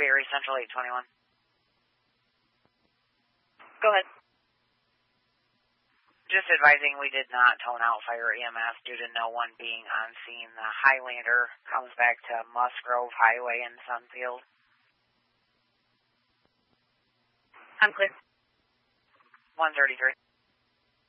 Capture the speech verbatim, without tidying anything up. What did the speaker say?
Barry Central eight twenty-one. Go ahead. Just advising we did not tone out fire E M S due to no one being on scene. The Highlander comes back to Musgrove Highway in Sunfield. I'm clear. one thirty-three.